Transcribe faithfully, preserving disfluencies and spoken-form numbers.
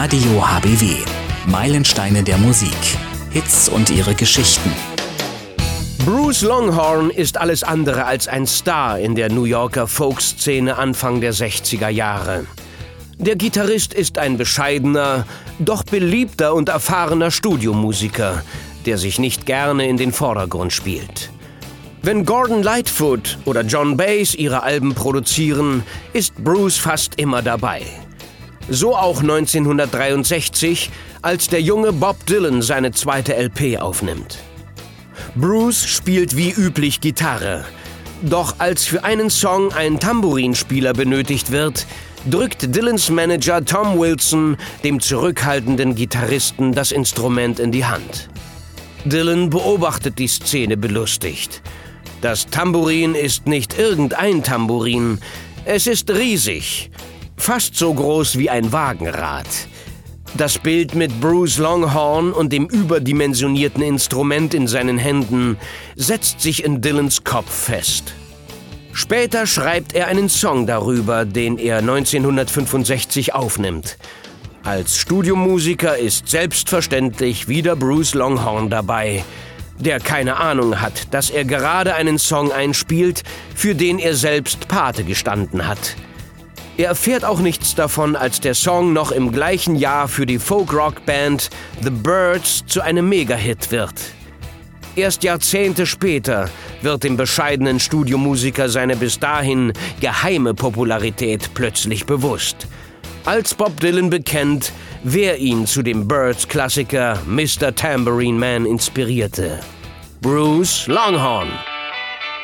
Radio H B W. Meilensteine der Musik. Hits und ihre Geschichten. Bruce Longhorn ist alles andere als ein Star in der New Yorker Folkszene Anfang der sechziger Jahre. Der Gitarrist ist ein bescheidener, doch beliebter und erfahrener Studiomusiker, der sich nicht gerne in den Vordergrund spielt. Wenn Gordon Lightfoot oder John Baez ihre Alben produzieren, ist Bruce fast immer dabei. So auch neunzehnhundertdreiundsechzig, als der junge Bob Dylan seine zweite L P aufnimmt. Bruce spielt wie üblich Gitarre. Doch als für einen Song ein Tambourinspieler benötigt wird, drückt Dylans Manager Tom Wilson dem zurückhaltenden Gitarristen das Instrument in die Hand. Dylan beobachtet die Szene belustigt. Das Tambourin ist nicht irgendein Tambourin, es ist riesig, fast so groß wie ein Wagenrad. Das Bild mit Bruce Longhorn und dem überdimensionierten Instrument in seinen Händen setzt sich in Dylans Kopf fest. Später schreibt er einen Song darüber, den er neunzehnhundertfünfundsechzig aufnimmt. Als Studiomusiker ist selbstverständlich wieder Bruce Longhorn dabei, der keine Ahnung hat, dass er gerade einen Song einspielt, für den er selbst Pate gestanden hat. Er erfährt auch nichts davon, als der Song noch im gleichen Jahr für die Folk-Rock-Band The Byrds zu einem Megahit wird. Erst Jahrzehnte später wird dem bescheidenen Studiomusiker seine bis dahin geheime Popularität plötzlich bewusst, als Bob Dylan bekennt, wer ihn zu dem Byrds-Klassiker Mister Tambourine Man inspirierte: Bruce Longhorn.